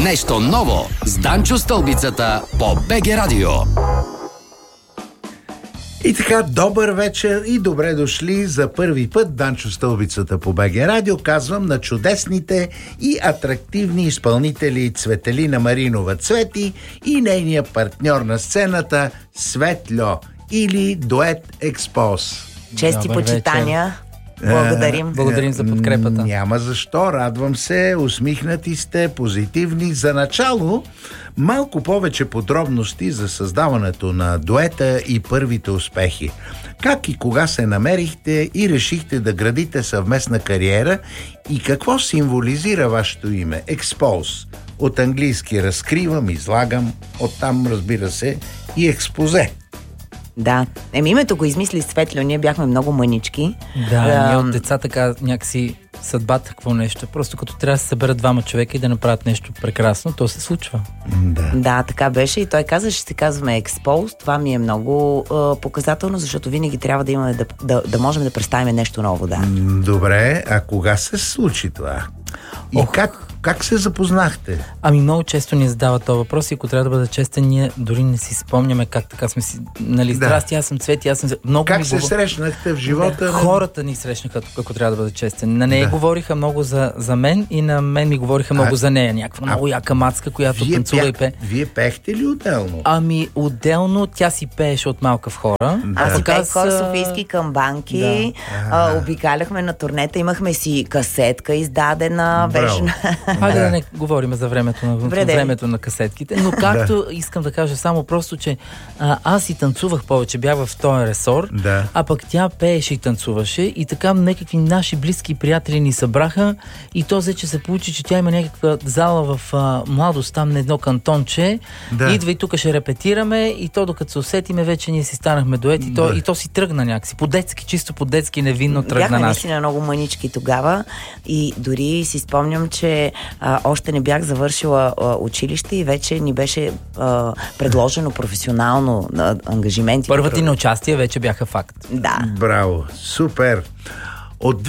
Нещо ново с Данчо Стълбицата по БГ Радио. И така, добър вечер и добре дошли за първи път Данчо Стълбицата по БГ Радио. Казвам на чудесните и атрактивни изпълнители Цветелина Маринова Цвети и нейния партньор на сцената Светльо или дует Експоз. Чести почитания. Благодарим за подкрепата. Няма защо, радвам се, усмихнати сте, позитивни. За начало, малко повече подробности за създаването на дуета и първите успехи. Как и кога се намерихте и решихте да градите съвместна кариера и какво символизира вашето име? Expose. От английски разкривам, излагам, оттам, разбира се, и експозе. Да. Името го измисли Светло, ние бяхме много мънички. Да, ние от деца така някакси съдбата какво нещо. Просто като трябва да се съберат двама човека и да направят нещо прекрасно, то се случва. Да, така беше и той каза, ще се казваме Expose. Това ми е много показателно, защото винаги трябва да имаме да можем да представим нещо ново, да. Добре, а кога се случи това? И как се запознахте? Ами много често ни задават този въпрос и ако трябва да бъда честен, ние дори не си спомняме как така сме си, нали, здрасти, аз съм Цвети, аз съм... Много как се срещнахте в живота? Хората ни срещнаха, ако трябва да бъда честен. На нея говориха много за мен и на мен ми говориха много за нея. Някаква много яка мацка, която танцува и пее. Вие пеехте ли отделно? Ами отделно тя си пееше от малка в хора. Аз си пеех хора Софийски камбанки, обикаляхме на турнета, имахме си касетка издадена. Хайде да не говорим за времето на касетките, но както искам да кажа само просто, че аз и танцувах повече, бях в този ресор, а пък тя пееше и танцуваше и така някакви наши близки приятели ни събраха и то взе, че се получи, че тя има някаква зала в Младост, там на едно кантонче, идва и тук ще репетираме и то докато се усетиме, вече ние си станахме дует и то си тръгна някакси, по-детски, чисто по-детски, невинно тръгна. Бяхме наистина много мънички тогава и дори си спомням, че още не бях завършила училище и вече ни беше предложено професионално ангажименти. Първата на участие вече бяха факт. Да. Браво, супер! От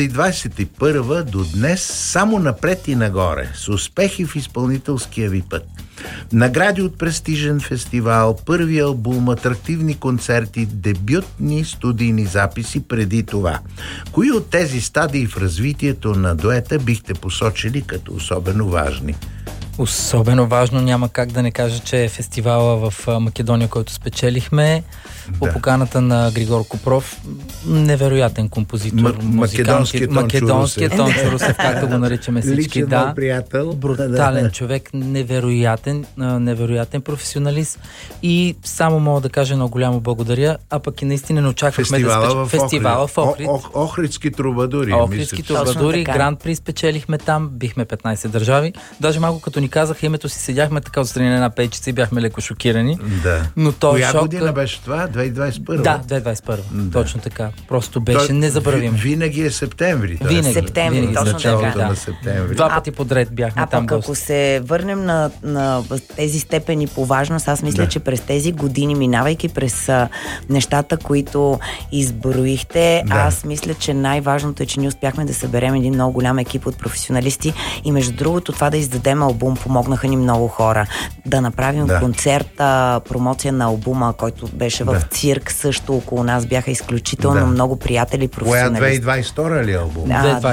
2021 до днес само напред и нагоре, с успехи в изпълнителския ви път. Награди от престижен фестивал, първи албум, атрактивни концерти, дебютни студийни записи преди това. Кои от тези стадии в развитието на дуета бихте посочили като особено важни? Особено важно, няма как да не кажа, че е фестивала в Македония, който спечелихме, по поканата на Григор Копров, невероятен композитор, македонският Тончо Русев, както го наричаме всички. Личен приятел. Брутален човек, невероятен професионалист и само мога да кажа много голямо благодаря, а пък и наистина не очаквахме фестивала в Охрид. Охридски трубадури. Охридски трубадури, Гран-при спечелихме там, бихме 15 държави. Даже малко като ни казаха името си, седяхме така отстрани на една пейчица и бяхме леко шокирани. Да. Но коя година беше това? 2021? Да, 2021. Точно така. Просто беше незабравимо. Винаги е септември. Септември, точно началото на септември. Два пъти подред бяхме там. А пък ако се върнем на тези степени по важност, аз мисля, че през тези години, минавайки през нещата, които изброихте, аз мисля, че най-важното е, че ние успяхме да съберем един много голям екип от професионалисти и между другото това да издадем албум, помогнаха ни много хора. Да направим концерт, промоция на албума, който беше в цирк, също около нас бяха изключително много приятели, професионалисти. Коя 2022 ли албум?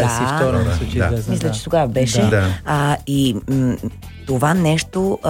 2022. Мисля, че тогава беше. И това нещо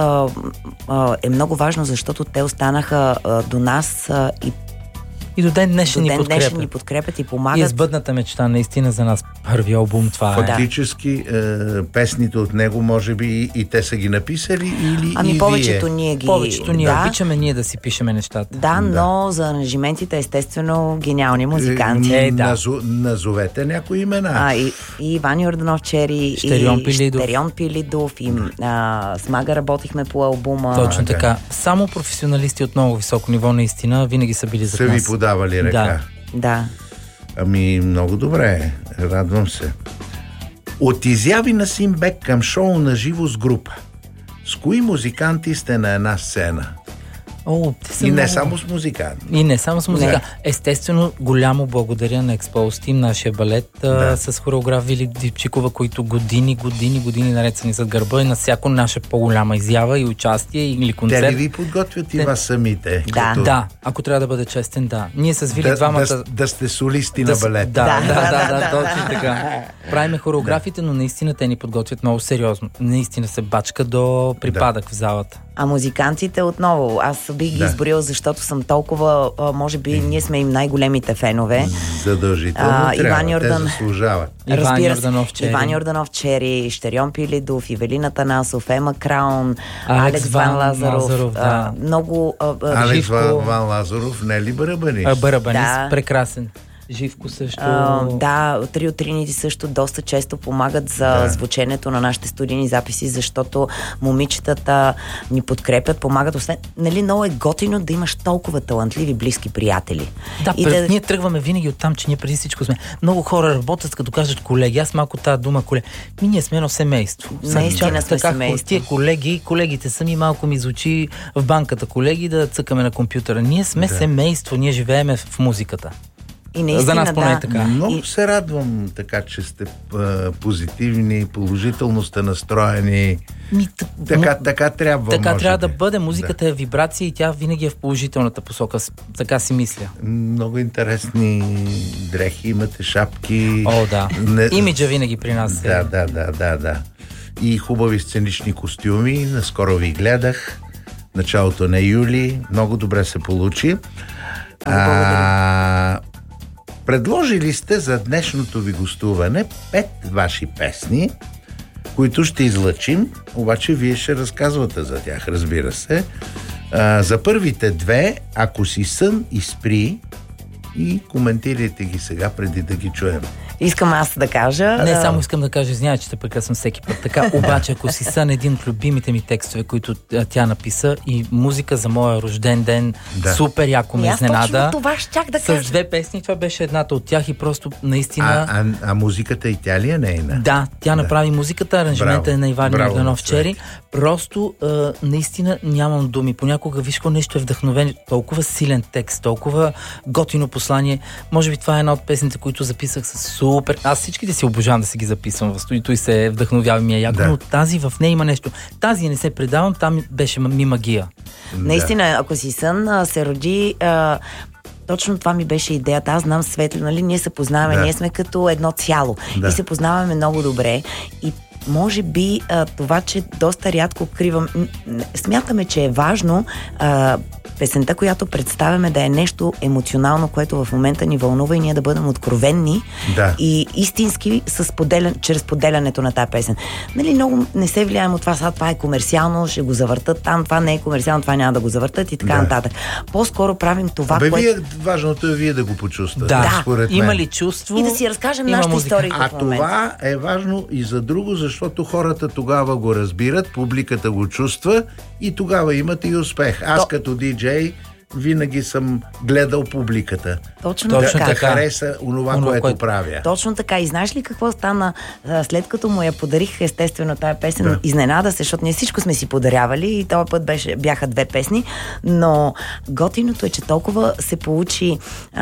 е много важно, защото те останаха до нас и до ден днешен ни подкрепят и помагат. И избъдната мечта наистина за нас. Първи албум това фактически, песните от него, може би и те са ги написали или и повечето вие? Ние ги... Повечето ние обичаме ние да си пишеме нещата. Да, но за аранжиментите естествено гениални музиканти. Назовете някои имена. И Иван Йорданов Чери, и Штерион Пилидов, и Смага работихме по албума. Точно така. Само професионалисти от много високо ниво наистина винаги са били за нас. Подавали ръка. Да. Ами, много добре. Радвам се. От изяви на Симбек към шоу на живо с група. С кои музиканти сте на една сцена? И не само с музикант. И не само с музика. Естествено, голямо благодаря на Expose Team, нашия балет, с хореограф Вили Дипчикова, които години наред са ни зад гърба и на всяко наша по-голяма изява и участие или концерт. Те ли ви подготвят и вас самите? Да, ако трябва да бъда честен, да. Ние с Вили двамата... Да сте солисти на балет. Да, точно така. Правиме хореографите, но наистина те ни подготвят много сериозно. Наистина се бачка до припадък в залата. А музикантите отново, аз бих ги изборил, защото съм толкова, може би, ние сме им най-големите фенове. Задължително Иван Йордан, те заслужават. Иван Йорданов Чери, Щерьон Пилидов, Ивелина Танасов, Ема Краун, Алекс Ван Лазаров. Много... Алекс Ван Лазаров, не ли барабанист? Барабанист, прекрасен. Живко също. Трио Тринити също доста често помагат за звученето на нашите студийни записи, защото момичетата ни подкрепят, помагат. Освен, много е готино да имаш толкова талантливи близки приятели. Ние тръгваме винаги оттам, че ние преди всичко сме. Много хора работят, като кажат колеги. Аз малко тази дума колеги. Ние сме едно семейство. Наистина сме семейство. Тия колегите сами малко ми звучи в банката колеги да цъкаме на компютъра. Ние сме семейство, ние живееме в музиката. И наистина, за нас поне така. Много се радвам така, че сте позитивни, положително сте настроени. Така трябва. Така трябва да бъде. Музиката е вибрация и тя винаги е в положителната посока. Така си мисля. Много интересни дрехи имате, шапки. Имиджа винаги при нас. Да. И хубави сценични костюми. Наскоро ви гледах. Началото на юли. Много добре се получи. Предложили сте за днешното ви гостуване 5 ваши песни, които ще излъчим, обаче вие ще разказвате за тях, разбира се. За първите 2, Ако си сън и спри, и коментирайте ги сега, преди да ги чуем. Искам аз да кажа... Не, само искам да кажа, извинявай, че те прекъсвам всеки път. Така, обаче, Ако си сън, един от любимите ми текстове, които тя написа, и музика за моя рожден ден, супер яко ме изненада. Това щях да кажа. С 2 песни, това беше едната от тях и просто наистина... А музиката и тя ли е нейна? Да, тя направи музиката, аранжимента е на Иван Йорданов Чери. Просто наистина нямам думи. Понякога виж какво нещо е вдъхновение. Толкова силен текст, толкова готино послание. Може би това е една от песните, които записах с супер. Аз всичките си обожавам да се ги записвам в студиото и се вдъхновявам ми е яко, но тази в нея има нещо. Тази не се предавам, там беше ми магия. Наистина, Ако си сън се роди... Точно това ми беше идеята. Аз знам Светло, ние се познаваме, ние сме като едно цяло. И се познаваме много добре. И може би това, че доста рядко откривам... Смятаме, че е важно песента, която представяме, да е нещо емоционално, което в момента ни вълнува и ние да бъдем откровенни и истински чрез поделянето на тази песен. Много не се влияем от това, това е комерциално, ще го завъртат там, това не е комерциално, това няма да го завъртат и така нататък. По-скоро правим това, което... Важното е вие да го почувствате. Според мен. Има ли чувство? И да си разкажем нашата история в момента. Това е важно и за друго, защото хората тогава го разбират, публиката го чувства и тогава имате и успех. Аз като диджей винаги съм гледал публиката. Точно така. Да хареса онова, което правя. Точно така. И знаеш ли какво стана след като му я подарих, естествено, тая песен? Изненада се, защото ние всичко сме си подарявали и този път бяха 2 песни, но готиното е, че толкова се получи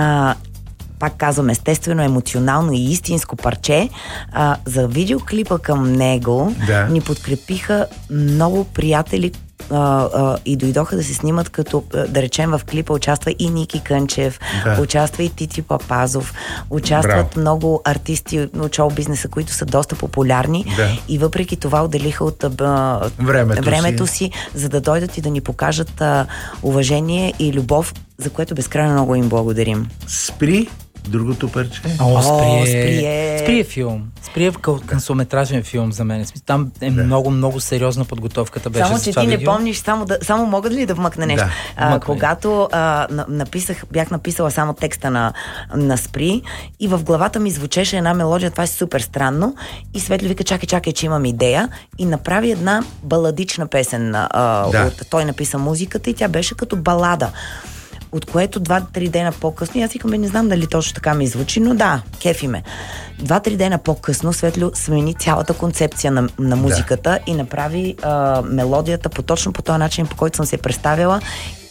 пак казвам, естествено, емоционално и истинско парче. За видеоклипа към него ни подкрепиха много приятели, и дойдоха да се снимат, като да речем в клипа участва и Ники Кънчев, участва и Тити Папазов, участват много артисти от шоу-бизнеса, които са доста популярни и въпреки това отделиха от времето си, за да дойдат и да ни покажат уважение и любов, за което безкрайно много им благодарим. Спри другото парче? Спри е филм. Спри е късометражен филм за мен. Там е много сериозна подготовката беше. Само, че ти не помниш, само мога ли да вмъкна нещо? Когато бях написала само текста на Спри и в главата ми звучеше една мелодия, това е супер странно и Светли вика, чакай, че имам идея и направи една баладична песен. Той написа музиката и тя беше като балада. От което 2-3 дена по-късно, и аз викам, не знам дали точно така ми звучи, но кефи ме. 2-3 дена по-късно Светло смени цялата концепция на музиката и направи мелодията точно по този начин, по който съм се представила.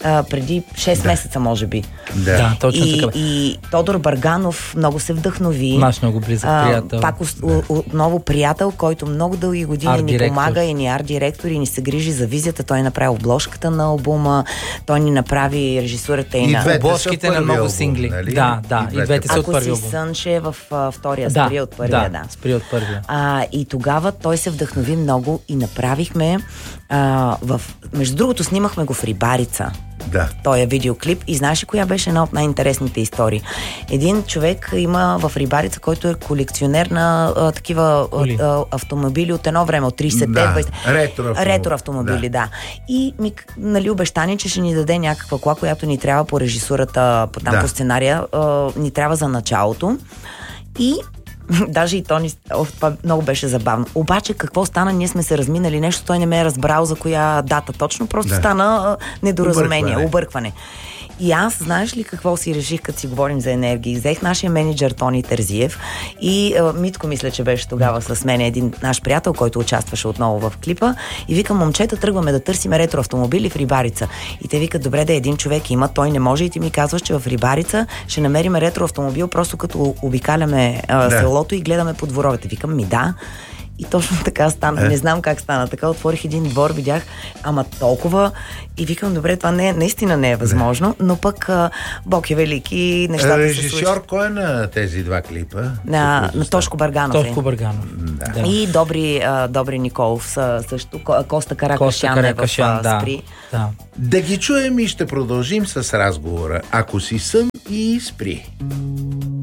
преди 6 месеца, може би. Да, точно така. И Тодор Барганов много се вдъхнови. Наш много близък приятел. Пак отново приятел, който много дълги години ни помага и ни арт-директор и ни се грижи за визията. Той направи обложката на албума, той ни направи режисурата и на обложките на много сингли. Нали? Да, и двете са от първия албум. Ако си Сънче е в втория, спри от първия. Да, спри от първия. И тогава той се вдъхнови много и направихме между другото, снимахме го в Рибарица. Да. Той е видеоклип и знаеш ли коя беше една от най-интересните истории? Един човек има в Рибарица, който е колекционер на такива автомобили от едно време, от 30-те. Ретро автомобили, да. И ми обещани, че ще ни даде някаква кола, която ни трябва по режисурата, по сценария, ни трябва за началото. И даже и това много беше забавно. Обаче какво стана? Ние сме се разминали нещо, той не ме е разбрал за коя дата точно, просто стана недоразумение, объркване. И аз, знаеш ли какво си реших, като си говорим за енергии? Взех нашия менеджер Тони Терзиев и Митко, мисля, че беше тогава с мен един наш приятел, който участваше отново в клипа, и викам: момчета, тръгваме да търсим ретро автомобили в Рибарица. И те викат: добре, да един човек има, той не може, и ти ми казваш, че в Рибарица ще намерим ретро автомобил, просто като обикаляме селото и гледаме по дворовете. Викам: да. И точно така стана. Не знам как стана. Така отворих един двор, видях, ама толкова, и викам: добре, това наистина не е възможно, но пък Бог е велики, нещата се случват. Режисьор кой е на тези два клипа? На Тошко Барганов. Тошко Барганов. Да. И Добри Николов също. Коста Каракашян е в Спри. Да ги чуем и ще продължим с разговора. Ако си сън и спри.